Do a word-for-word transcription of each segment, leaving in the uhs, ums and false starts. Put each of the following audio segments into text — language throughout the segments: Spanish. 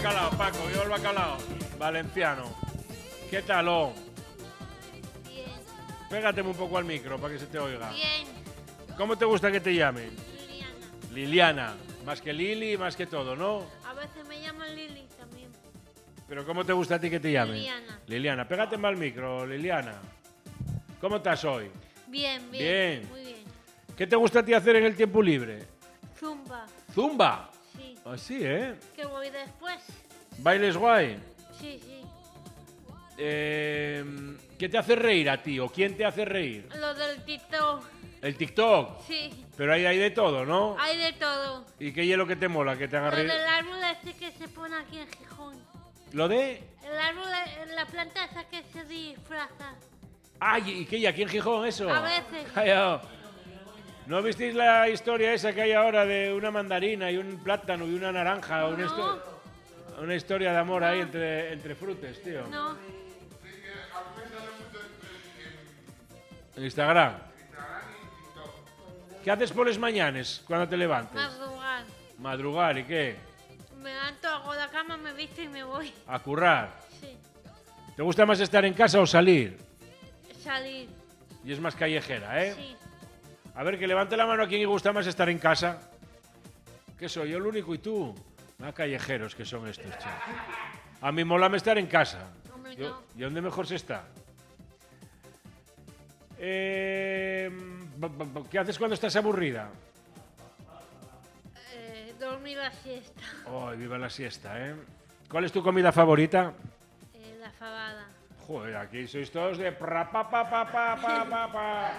bacalao, Paco, viva el bacalao. Valenciano. ¿Qué tal, oh? Bien. Pégateme un poco al micro para que se te oiga. Bien. ¿Cómo te gusta que te llamen? Liliana. Liliana. Más que Lili, más que todo, ¿no? A veces me llaman Lili también. ¿Pero cómo te gusta a ti que te llamen? Liliana. Liliana, pégateme al micro, Liliana. ¿Cómo estás hoy? Bien, bien. Bien. Muy bien. ¿Qué te gusta a ti hacer en el tiempo libre? Zumba. Zumba. Sí. Así, ¿eh? ¿Qué voy después? ¿Bailes guay? Sí, sí. Eh, ¿Qué te hace reír a ti o quién te hace reír? Lo del TikTok. El TikTok. Sí. Pero ahí hay de todo, ¿no? Hay de todo. ¿Y qué hielo que te mola que te haga Lo reír? del árbol ese que se pone aquí en Gijón. ¿Lo de? El árbol, la planta esa que se disfraza. ¡Ay! ¿Y qué? ¿Y aquí en Gijón eso? A veces. Callao. ¿No visteis la historia esa que hay ahora de una mandarina y un plátano y una naranja? Una, No. histo- una historia de amor ahí entre, entre frutes, tío. No. En Instagram. ¿Qué haces por las mañanas cuando te levantes? Madrugar. Madrugar, ¿y qué? Me levanto, hago la cama, me visto y me voy. A currar. Sí. ¿Te gusta más estar en casa o salir? Salir. Y es más callejera, ¿eh? Sí. A ver, que levante la mano a quien le gusta más estar en casa. ¿Qué soy yo el único y tú? Más callejeros que son estos, chicos. A mí molame estar en casa. Hombre, Yo- no. ¿Y dónde mejor se está? Eh, b- b- b- ¿Qué haces cuando estás aburrida? Eh, dormir la siesta. ¡Ay, viva la siesta, eh! ¿Cuál es tu comida favorita? Eh, la fabada. Joder, aquí sois todos de pra pa pa pa pa pa pa pa.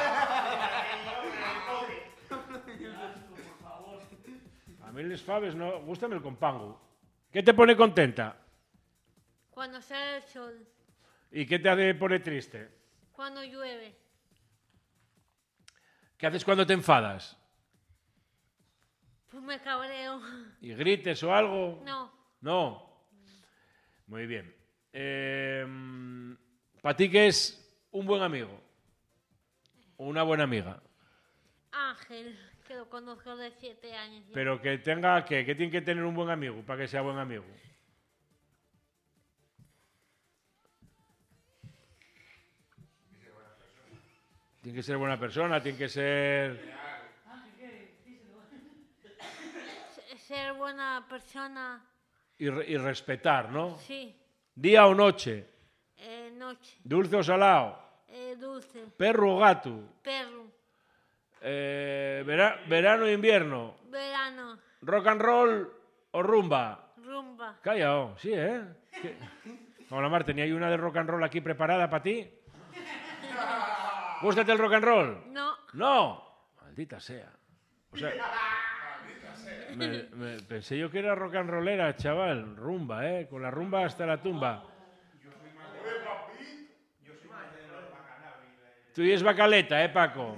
A mí les faves no, gústame el compango. ¿Qué te pone contenta? Cuando sale el sol. ¿Y qué te hace pone triste? Cuando llueve. ¿Qué haces cuando te enfadas? Pues me cabreo. ¿Y grites o algo? No. No. Muy bien. ¿Para ti qué es un buen amigo? O una buena amiga. Ángel, que lo conozco de siete años. ya. Pero que tenga que, que tiene que tener un buen amigo para que sea buen amigo. Tiene que ser buena persona, tiene que ser... Se- Ser buena persona. Y, re- y respetar, ¿no? Sí. Día o noche, Eh, noche. dulce o salado, Eh, dulce. perro o gato, Perro. eh, vera- verano o invierno, Verano. rock and roll o rumba. Rumba. Callao, sí, ¿eh? ¿Qué? Hola, Mar, tenía ahí una de rock and roll aquí preparada para ti. ¿Gústate el rock and roll? No. No. Maldita sea. O sea, me- me- pensé yo que era rock and rollera, chaval. Rumba, ¿eh? Con la rumba hasta la tumba. Tú y es bacaleta, ¿eh, Paco?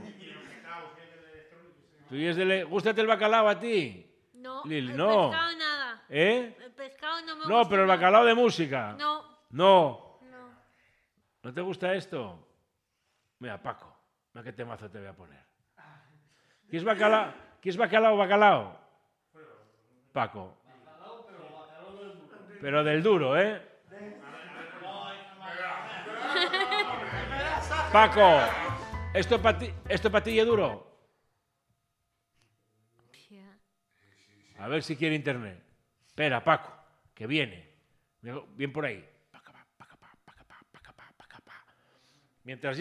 Tú y es de... le- ¿Gústate el bacalao a ti? No. Lili, el no. pescado nada. ¿Eh? El pescado no me No, gusta pero el nada. bacalao de música. No. No. No. ¿No te gusta esto? Mira, Paco, mira qué temazo te voy a poner. ¿Quieres bacalao? ¿Quieres bacalao o bacalao? Paco. Pero del duro, ¿eh? Paco, ¿esto para ti, esto para ti es duro? Hostia. A ver si quiere internet. Espera, Paco, que viene. Bien por ahí. Mientras